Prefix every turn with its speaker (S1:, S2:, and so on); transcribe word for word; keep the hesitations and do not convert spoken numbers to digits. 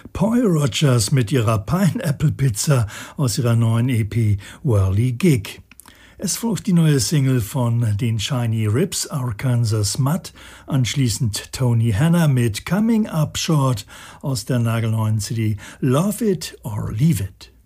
S1: Poi Rogers mit ihrer Pineapple Pizza aus ihrer neuen E P Whirly Gig. Es folgt die neue Single von den Shiny Rips, Arkansas Mud, anschließend Tony Hanna mit Coming Up Short aus der nagelneuen C D Love It or Leave It.